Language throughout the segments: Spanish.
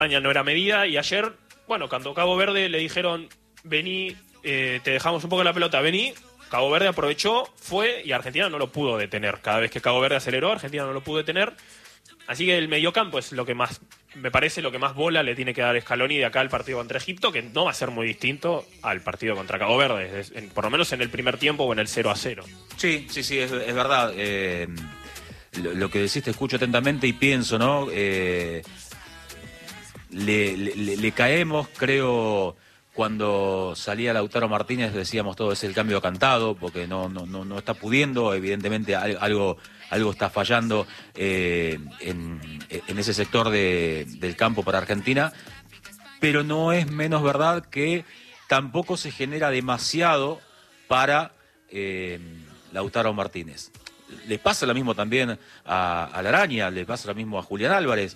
España no era medida, y ayer, bueno, cuando Cabo Verde le dijeron, vení, te dejamos un poco la pelota, vení, Cabo Verde aprovechó, fue, y Argentina no lo pudo detener. Cada vez que Cabo Verde aceleró, Argentina no lo pudo detener. Así que el mediocampo es lo que más, me parece, lo que más bola le tiene que dar Scaloni de acá al partido contra Egipto, que no va a ser muy distinto al partido contra Cabo Verde, por lo menos en el primer tiempo o en el 0-0. Sí, es verdad. Lo que decís te escucho atentamente y pienso, ¿no? Le caemos, creo, cuando salía Lautaro Martínez, decíamos todo, es el cambio cantado, porque no está pudiendo, evidentemente algo está fallando en ese sector del campo para Argentina, pero no es menos verdad que tampoco se genera demasiado para Lautaro Martínez. Le pasa lo mismo también a la Araña, le pasa lo mismo a Julián Álvarez.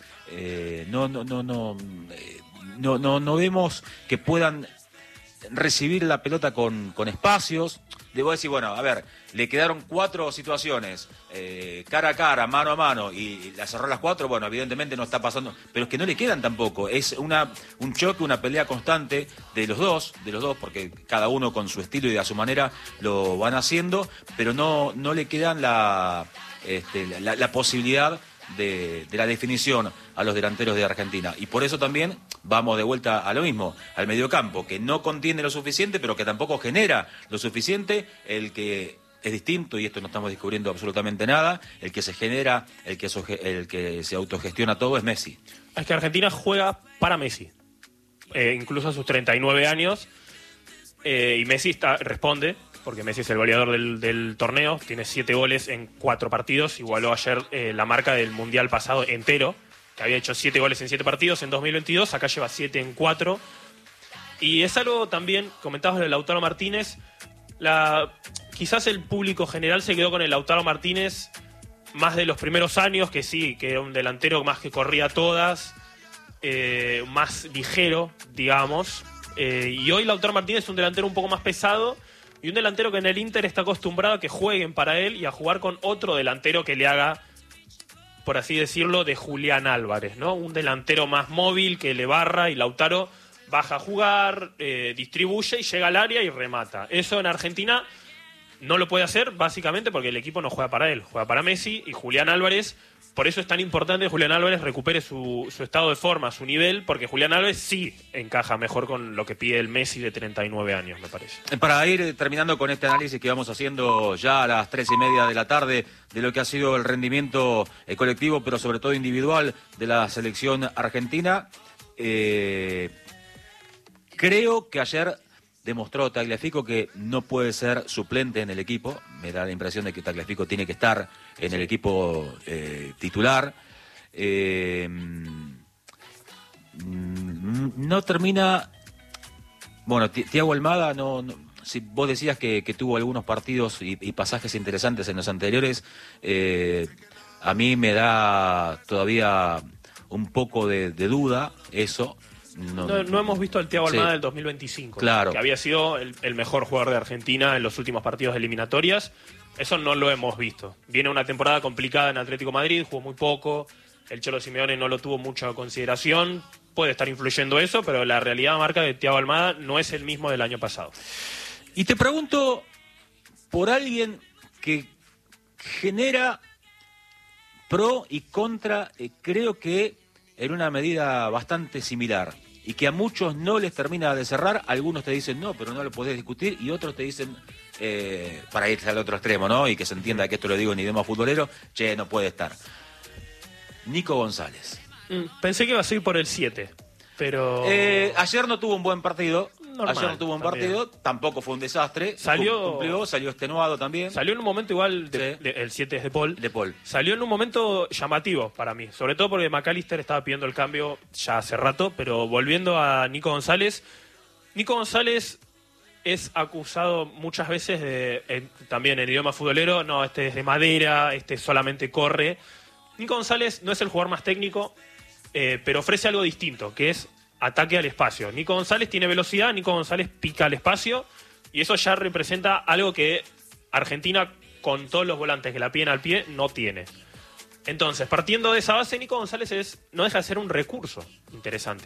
No vemos que puedan recibir la pelota con espacios. Debo decir, bueno, a ver, le quedaron 4 situaciones, cara a cara, mano a mano, y las cerró las 4, bueno, evidentemente no está pasando, pero es que no le quedan tampoco, es un choque, una pelea constante de los dos, porque cada uno con su estilo y a su manera lo van haciendo, pero no le quedan la posibilidad de la definición a los delanteros de Argentina, y por eso también vamos de vuelta a lo mismo, al mediocampo, que no contiene lo suficiente, pero que tampoco genera lo suficiente. El que es distinto, y esto no estamos descubriendo absolutamente nada, el que se genera, el que se autogestiona todo es Messi. Es que Argentina juega para Messi, incluso a sus 39 años, y Messi responde, porque Messi es el goleador del torneo, tiene 7 goles en 4 partidos, igualó ayer la marca del Mundial pasado entero, que había hecho 7 goles en 7 partidos en 2022, acá lleva 7 en 4. Y es algo también, comentabas de Lautaro Martínez, quizás el público general se quedó con el Lautaro Martínez más de los primeros años, que sí, que era un delantero más que corría todas, más ligero, digamos. Y hoy Lautaro Martínez es un delantero un poco más pesado, y un delantero que en el Inter está acostumbrado a que jueguen para él y a jugar con otro delantero que le haga, por así decirlo, de Julián Álvarez, ¿no? Un delantero más móvil que le barra, y Lautaro baja a jugar, distribuye y llega al área y remata. Eso en Argentina no lo puede hacer, básicamente porque el equipo no juega para él, juega para Messi, y Julián Álvarez, por eso es tan importante que Julián Álvarez recupere su estado de forma, su nivel, porque Julián Álvarez sí encaja mejor con lo que pide el Messi de 39 años, me parece. Para ir terminando con este análisis que vamos haciendo ya a las 3:30 de la tarde de lo que ha sido el rendimiento colectivo, pero sobre todo individual, de la selección argentina, creo que ayer demostró Tagliafico que no puede ser suplente en el equipo. Me da la impresión de que Tagliafico tiene que estar en el equipo titular. No termina... Bueno, Thiago Almada, si vos decías que tuvo algunos partidos y pasajes interesantes en los anteriores, a mí me da todavía un poco de duda eso. No hemos visto al Thiago Almada del 2025, claro, que había sido el mejor jugador de Argentina en los últimos partidos de eliminatorias. Eso no lo hemos visto. Viene una temporada complicada en Atlético Madrid, jugó muy poco, el Cholo Simeone no lo tuvo mucha consideración, puede estar influyendo eso, pero la realidad marca que Thiago Almada no es el mismo del año pasado. Y te pregunto por alguien que genera pro y contra, creo que en una medida bastante similar, y que a muchos no les termina de cerrar. Algunos te dicen no, pero no lo podés discutir, y otros te dicen, para irse al otro extremo, ¿no? Y que se entienda que esto lo digo en idioma futbolero, no puede estar. Nico González. Pensé que iba a seguir por el 7, pero... ayer no tuvo un buen partido. Normal, ayer no tuvo un partido, tampoco fue un desastre. Salió extenuado también. Salió en un momento igual, Sí. El 7 es de Paul. De Paul. Salió en un momento llamativo para mí, sobre todo porque McAllister estaba pidiendo el cambio ya hace rato, pero volviendo a Nico González es acusado muchas veces también en idioma futbolero, no, este es de madera, este solamente corre. Nico González no es el jugador más técnico, pero ofrece algo distinto, que es ataque al espacio. Nico González tiene velocidad, Nico González pica al espacio, y eso ya representa algo que Argentina, con todos los volantes que la piden al pie, no tiene. Entonces, partiendo de esa base, Nico González no deja de ser un recurso interesante.